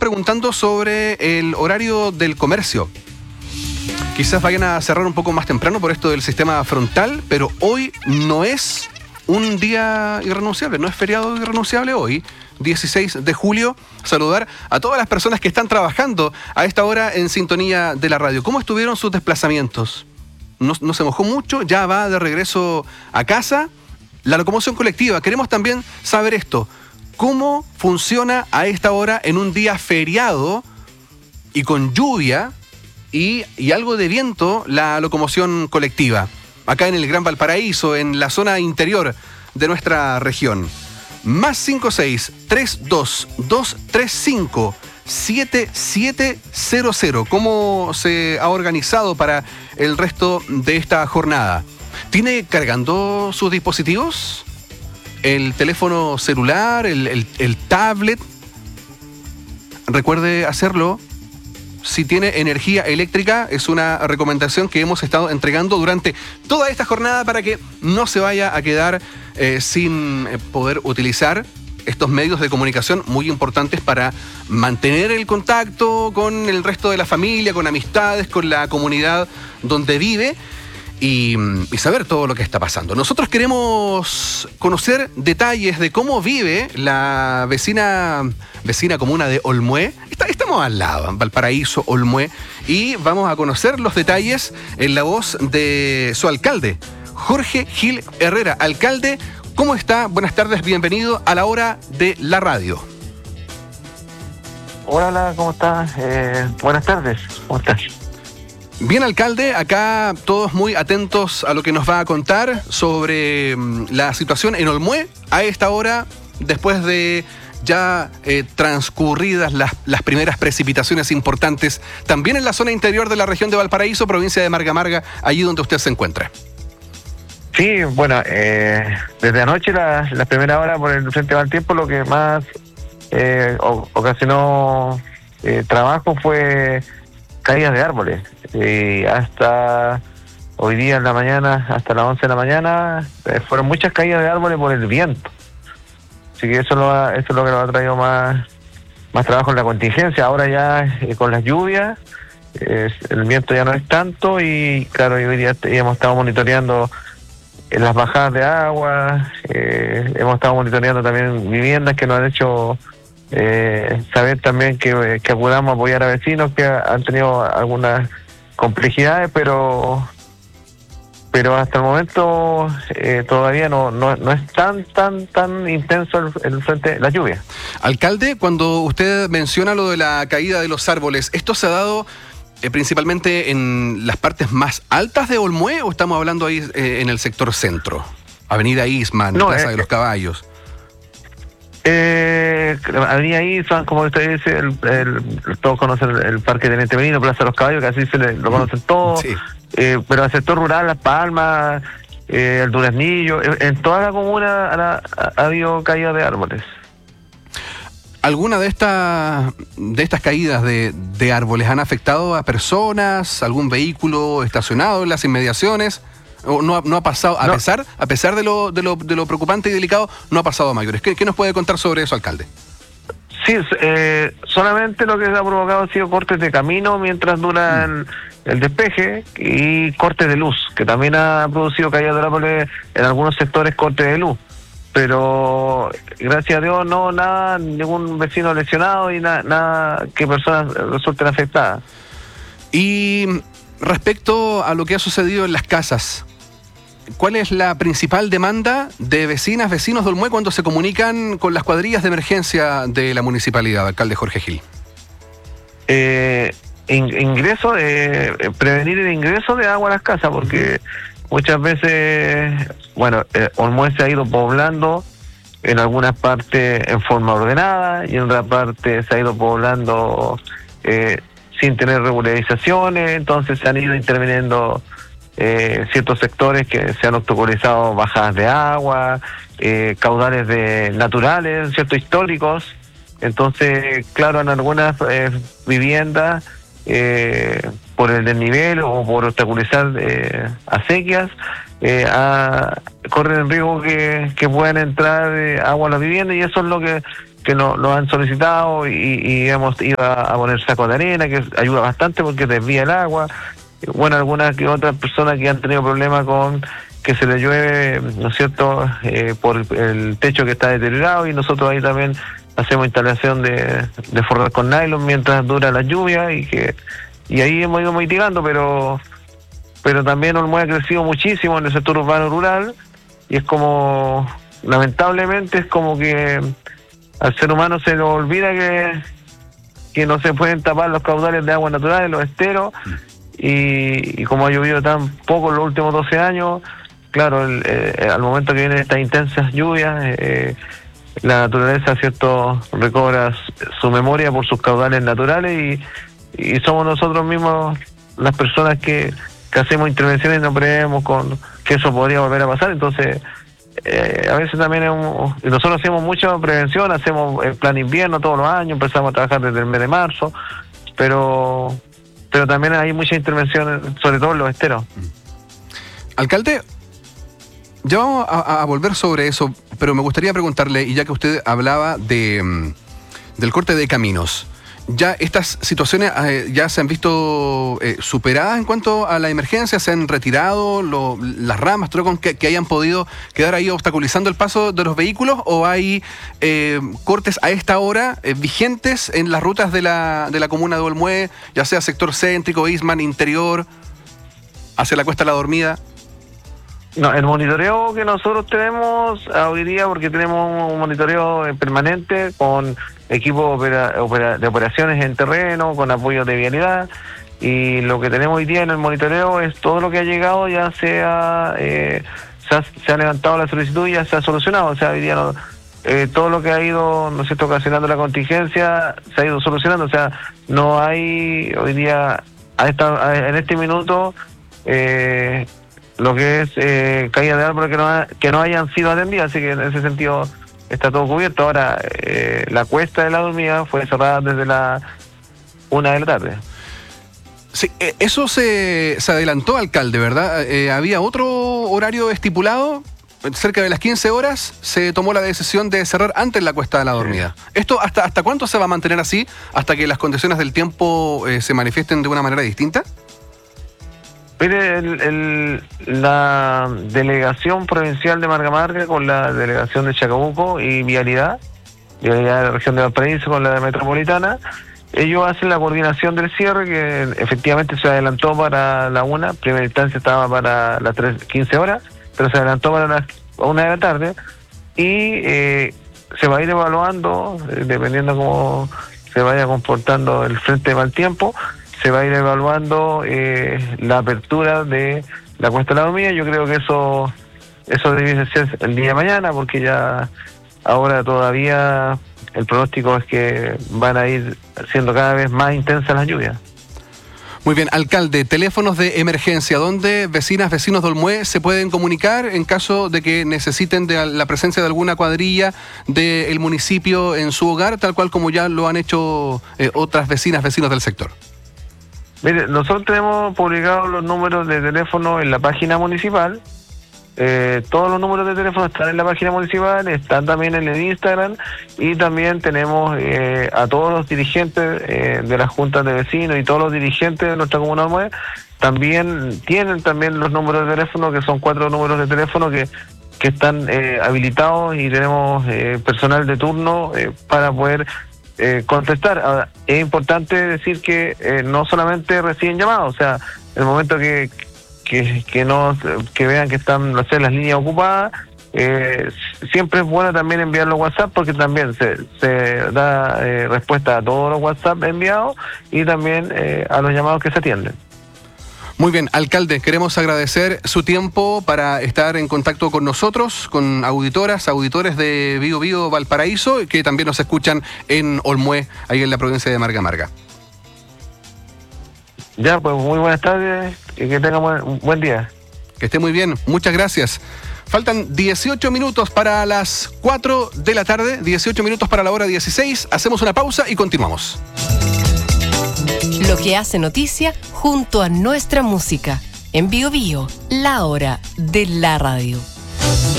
preguntando sobre el horario del comercio. Quizás vayan a cerrar un poco más temprano por esto del sistema frontal, pero hoy no es un día irrenunciable, no es feriado irrenunciable hoy, 16 de julio. Saludar a todas las personas que están trabajando a esta hora en sintonía de la radio. ¿Cómo estuvieron sus desplazamientos? No se mojó mucho, ya va de regreso a casa. La locomoción colectiva, queremos también saber esto. ¿Cómo funciona a esta hora en un día feriado y con lluvia y algo de viento la locomoción colectiva? Acá en el Gran Valparaíso, en la zona interior de nuestra región. Más 56-32-235-7700. ¿Cómo se ha organizado para el resto de esta jornada? ¿Tiene cargando sus dispositivos? ¿El teléfono celular? ¿El tablet? Recuerde hacerlo. Si tiene energía eléctrica, es una recomendación que hemos estado entregando durante toda esta jornada para que no se vaya a quedar sin poder utilizar estos medios de comunicación muy importantes para mantener el contacto con el resto de la familia, con amistades, con la comunidad donde vive y saber todo lo que está pasando. Nosotros queremos conocer detalles de cómo vive la vecina comuna de Olmué. Estamos al lado, en Valparaíso, Olmué, y vamos a conocer los detalles en la voz de su alcalde, Jorge Gil Herrera. Alcalde, ¿cómo está? Buenas tardes, bienvenido a la hora de la radio. Hola, ¿cómo estás? Buenas tardes, ¿cómo estás? Bien, alcalde, acá todos muy atentos a lo que nos va a contar sobre la situación en Olmué a esta hora, después de ya transcurridas las primeras precipitaciones importantes, también en la zona interior de la región de Valparaíso, provincia de Marga Marga, allí donde usted se encuentra. Sí, bueno, desde anoche, la primera hora por el Frente Mal Tiempo, lo que más ocasionó trabajo fue caídas de árboles. Hasta hoy día en la mañana, hasta las 11 de la mañana, fueron muchas caídas de árboles por el viento. Así que eso es lo que nos ha traído más trabajo en la contingencia. Ahora ya con las lluvias, el viento ya no es tanto y claro, hoy día hemos estado monitoreando las bajadas de agua, hemos estado monitoreando también viviendas que nos han hecho saber también que acudamos a apoyar a vecinos que han tenido algunas complejidades, pero hasta el momento todavía no es tan intenso el frente, la lluvia. Alcalde, cuando usted menciona lo de la caída de los árboles, ¿esto se ha dado principalmente en las partes más altas de Olmué o estamos hablando ahí en el sector centro? Avenida Isman, Plaza de los Caballos. Avenida Isman, como usted dice, todos conocen el Parque Teniente Merino, Plaza de los Caballos, que así lo conocen todos. Sí. Pero el sector rural, Las Palmas, el Duraznillo, en toda la comuna ha habido caídas de árboles. ¿Alguna de estas caídas de árboles han afectado a personas, algún vehículo estacionado en las inmediaciones? ¿O no ha pasado, a pesar de lo preocupante y delicado, no ha pasado a mayores? ¿Qué nos puede contar sobre eso, alcalde? Sí, solamente lo que se ha provocado ha sido cortes de camino mientras dura el despeje y cortes de luz, que también ha producido caídas de árboles en algunos sectores, cortes de luz. Pero gracias a Dios ningún vecino lesionado y nada que personas resulten afectadas. Y respecto a lo que ha sucedido en las casas, ¿cuál es la principal demanda de vecinos de Olmué cuando se comunican con las cuadrillas de emergencia de la municipalidad, alcalde Jorge Gil? Prevenir el ingreso de agua a las casas, porque muchas veces, Olmué se ha ido poblando en algunas partes en forma ordenada y en otra parte se ha ido poblando sin tener regularizaciones, entonces se han ido interviniendo ciertos sectores que se han obstaculizado bajadas de agua, caudales naturales, ciertos históricos. Entonces, claro, en algunas viviendas, por el desnivel o por obstaculizar acequias, corren el riesgo que puedan entrar agua a las viviendas, y eso es lo que lo han solicitado y hemos ido a poner saco de arena, que ayuda bastante porque desvía el agua. Bueno, algunas que otras personas que han tenido problemas con que se les llueve, ¿no es cierto?, por el techo que está deteriorado, y nosotros ahí también hacemos instalación de forrar con nylon mientras dura la lluvia, y ahí hemos ido mitigando, pero también Olmué ha crecido muchísimo en el sector urbano rural, y es como, lamentablemente, es como que al ser humano se le olvida que no se pueden tapar los caudales de agua naturales, los esteros, y como ha llovido tan poco en los últimos 12 años, claro, al momento que vienen estas intensas lluvias, la naturaleza, ¿cierto?, recobra su memoria por sus caudales naturales, y somos nosotros mismos las personas que hacemos intervenciones y no prevemos con que eso podría volver a pasar. Entonces, a veces también nosotros hacemos mucha prevención, hacemos el plan invierno todos los años, empezamos a trabajar desde el mes de marzo, pero también hay muchas intervenciones, sobre todo en los esteros. Alcalde, ya vamos a volver sobre eso, pero me gustaría preguntarle, y ya que usted hablaba del corte de caminos, ¿ya estas situaciones ya se han visto superadas en cuanto a la emergencia? ¿Se han retirado las ramas, trocos que hayan podido quedar ahí obstaculizando el paso de los vehículos? ¿O hay cortes a esta hora vigentes en las rutas de la comuna de Olmué, ya sea sector céntrico, Eastman, interior, hacia la Cuesta de la Dormida? No, el monitoreo que nosotros tenemos hoy día, porque tenemos un monitoreo permanente con equipos de operaciones en terreno, con apoyo de vialidad, y lo que tenemos hoy día en el monitoreo es todo lo que ha llegado, ya se ha levantado la solicitud y ya se ha solucionado. O sea, hoy día todo lo que ha ido, ¿no es cierto?, ocasionando la contingencia se ha ido solucionando. O sea, no hay hoy día, en este minuto, lo que es caída de árboles que no hayan sido atendidas, así que en ese sentido está todo cubierto. Ahora, la Cuesta de la Dormida fue cerrada desde la 1 de la tarde. Sí, eso se adelantó, alcalde, ¿verdad? ¿Había otro horario estipulado? Cerca de las 15 horas se tomó la decisión de cerrar antes la Cuesta de la Dormida. Sí. ¿Esto hasta cuánto se va a mantener así? ¿Hasta que las condiciones del tiempo se manifiesten de una manera distinta? Mire, la delegación provincial de Marga Marga con la delegación de Chacabuco y Vialidad de la región de Valparaíso con la metropolitana, ellos hacen la coordinación del cierre, que efectivamente se adelantó para la 1, primera instancia estaba para las 15 horas, pero se adelantó para las 1 de la tarde, y se va a ir evaluando, dependiendo cómo se vaya comportando el frente de mal tiempo, se va a ir evaluando la apertura de la Cuesta de la Dormida. Yo creo que eso debe ser el día de mañana, porque ya ahora todavía el pronóstico es que van a ir siendo cada vez más intensas las lluvias. Muy bien, alcalde, teléfonos de emergencia, ¿dónde vecinos de Olmué se pueden comunicar en caso de que necesiten de la presencia de alguna cuadrilla del municipio en su hogar, tal cual como ya lo han hecho otras vecinos del sector? Mire, nosotros tenemos publicados los números de teléfono en la página municipal. Todos los números de teléfono están en la página municipal, están también en el Instagram, y también tenemos a todos los dirigentes de las juntas de vecinos y todos los dirigentes de nuestra comuna de Olmué tienen también los números de teléfono, que son 4 números de teléfono que están habilitados, y tenemos personal de turno para poder contestar. Ahora, es importante decir que no solamente reciben llamadas, o sea, en el momento que vean que están, no sé, las líneas ocupadas, siempre es bueno también enviarlo a WhatsApp, porque también se da respuesta a todos los WhatsApp enviados y también a los llamados que se atienden. Muy bien, alcalde, queremos agradecer su tiempo para estar en contacto con nosotros, con auditores de Bío Bío Valparaíso, que también nos escuchan en Olmué, ahí en la provincia de Marga Marga. Ya, pues muy buenas tardes y que tengan un buen día. Que esté muy bien, muchas gracias. Faltan 18 minutos para las 4 de la tarde, 18 minutos para la hora 16. Hacemos una pausa y continuamos. Lo que hace noticia junto a nuestra música. En Bío Bío, la hora de la radio.